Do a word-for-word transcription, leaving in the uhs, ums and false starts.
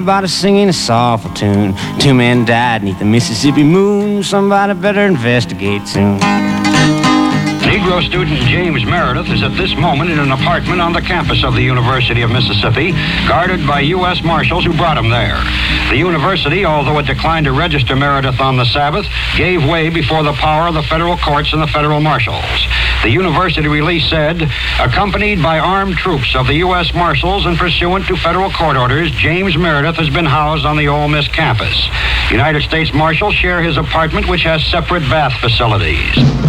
Everybody singing a soulful tune. Two men died neath the Mississippi moon. Somebody better investigate soon. Negro student James Meredith is at this moment in an apartment on the campus of the University of Mississippi, guarded by U S Marshals who brought him there. The university, although it declined to register Meredith on the Sabbath, gave way before the power of the federal courts and the federal marshals. The university release said, accompanied by armed troops of the U S Marshals and pursuant to federal court orders, James Meredith has been housed on the Ole Miss campus. United States Marshals share his apartment, which has separate bath facilities.